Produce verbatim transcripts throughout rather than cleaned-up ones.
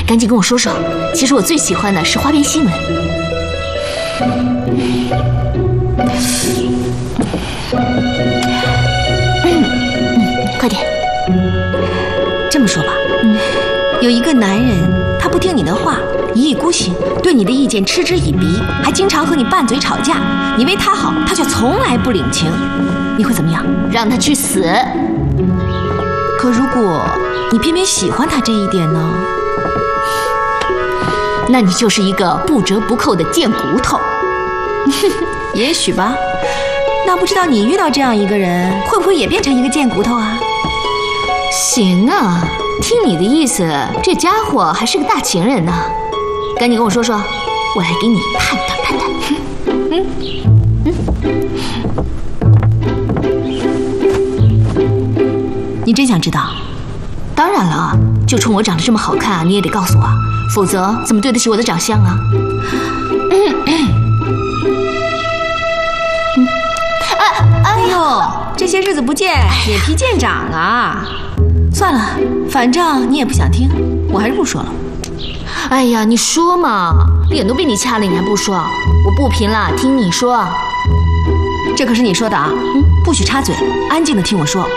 赶紧跟我说说。其实我最喜欢的是花边新闻。嗯嗯，快点。 这么说吧，嗯，有一个男人，他不听你的话，一意孤行，对你的意见嗤之以鼻，还经常和你拌嘴吵架。你为他好，他却从来不领情，你会怎么样？ 让他去死。 可如果你偏偏喜欢他这一点呢？ 那你就是一个不折不扣的贱骨头。 也许吧。那不知道你遇到这样一个人，会不会也变成一个贱骨头啊？ 行啊，听你的意思，这家伙还是个大情人呢。赶紧跟我说说，我来给你判断判断。嗯嗯，你真想知道？ 当然了，就冲我长得这么好看，你也得告诉我，否则怎么对得起我的长相啊？嗯嗯啊、哎呦，这些日子不见，脸皮见长啊！算了，反正你也不想听，我还是不说了。 哎呀，你说嘛，脸都被你掐了，你还不说？我不贫了，听你说。 这可是你说的啊，嗯，不许插嘴，安静的听我说。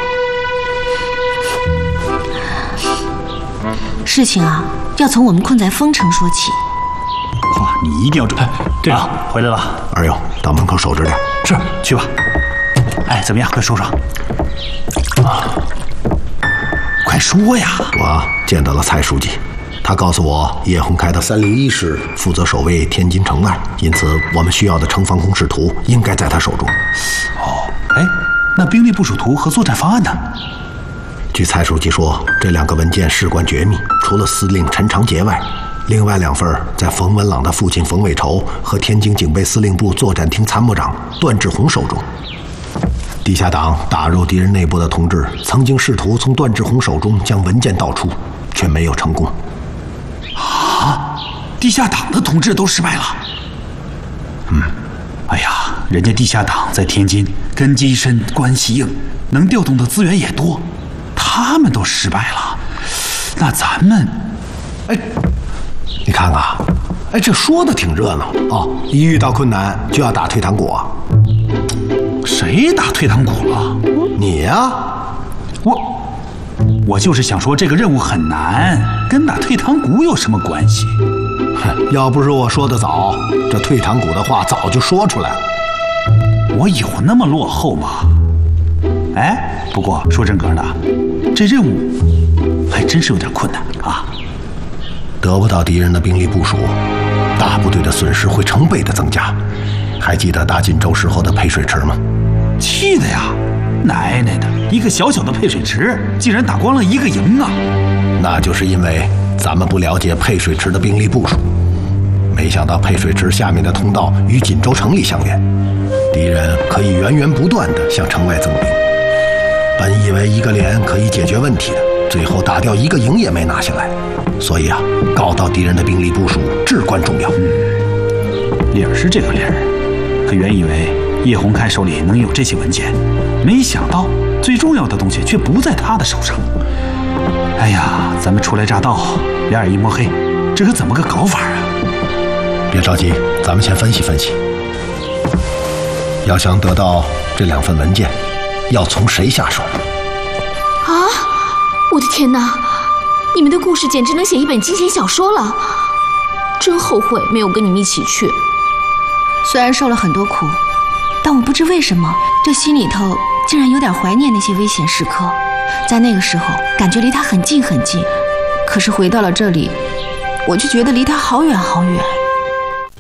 事情啊，要从我们困在丰城说起。 哇，你一定要注意。这个回来了， 二友到门口守着点。 是，去吧。哎，怎么样？快说说。啊，快说呀！ 我见到了蔡书记，他告诉我叶洪开的三零一师负责守卫天津城外，因此我们需要的城防工事图应该在他手中。 哦，哎，那兵力部署图和作战方案呢？ 据蔡书记说，这两个文件事关绝密，除了司令陈长捷外，另外两份在冯文朗的父亲冯伟筹和天津警备司令部作战厅参谋长段志宏手中。地下党打入敌人内部的同志曾经试图从段志宏手中将文件盗出，却没有成功。 啊！地下党的同志都失败了。嗯，哎呀，人家地下党在天津根基深，关系硬，能调动的资源也多。他们都失败了，那咱们， 哎，你看看，哎，这说的挺热闹哦，一遇到困难就要打退堂鼓啊。 谁打退堂鼓了？ 你呀。 我，我就是想说这个任务很难，跟打退堂鼓有什么关系？ 要不是我说的早，这退堂鼓的话早就说出来了。 我有那么落后吗？哎，不过说真格的，这任务还真是有点困难啊！ 得不到敌人的兵力部署，大部队的损失会成倍的增加。还记得打锦州时候的配水池吗？ 记得呀，奶奶的，一个小小的配水池，竟然打光了一个营啊！ 那就是因为咱们不了解配水池的兵力部署，没想到配水池下面的通道与锦州城里相连，敌人可以源源不断地向城外增兵。本以为一个连可以解决问题的，最后打掉一个营也没拿下来。所以啊，搞到敌人的兵力部署至关重要。 嗯，理儿是这个理儿，可原以为叶洪开手里能有这些文件，没想到最重要的东西却不在他的手上。哎呀，咱们初来乍到，两眼一抹黑，这可怎么个搞法啊？ 别着急，咱们先分析分析。要想得到这两份文件，要从谁下手？ 啊！我的天哪！你们的故事简直能写一本惊险小说了，真后悔没有跟你们一起去。 虽然受了很多苦，但我不知为什么，这心里头竟然有点怀念那些危险时刻。在那个时候，感觉离他很近很近，可是回到了这里，我就觉得离他好远好远。